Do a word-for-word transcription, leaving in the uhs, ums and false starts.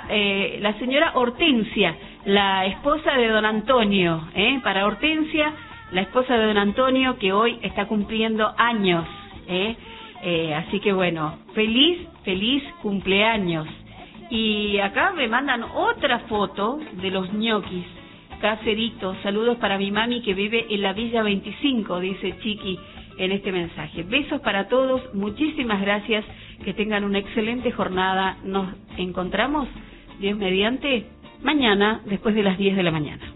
eh, la señora Hortensia, la esposa de don Antonio, ¿eh? Para Hortensia, la esposa de don Antonio, que hoy está cumpliendo años, ¿eh? Eh, así que bueno, feliz, feliz cumpleaños. Y acá me mandan otra foto de los ñoquis caseritos. Saludos para mi mami que vive en la Villa veinticinco, dice Chiqui en este mensaje. Besos para todos, muchísimas gracias, que tengan una excelente jornada. Nos encontramos, Dios mediante, mañana después de las diez de la mañana.